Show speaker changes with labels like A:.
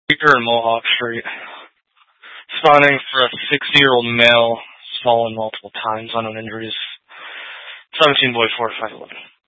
A: Here in Mohawk Street. Spawning for a 60-year-old male. Fallen multiple times, unknown injuries. 17 boy 4511.